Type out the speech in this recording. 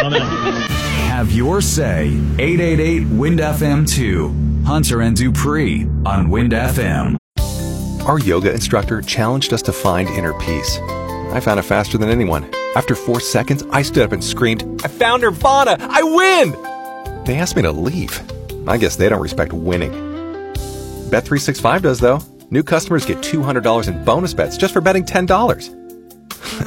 Have your say. 888-WIND-FM2. Hunter and Dupree on Wind FM. Our yoga instructor challenged us to find inner peace. I found it faster than anyone. After 4 seconds, I stood up and screamed, "I found Nirvana! I win!" They asked me to leave. I guess they don't respect winning. Bet365 does, though. New customers get $200 in bonus bets just for betting $10.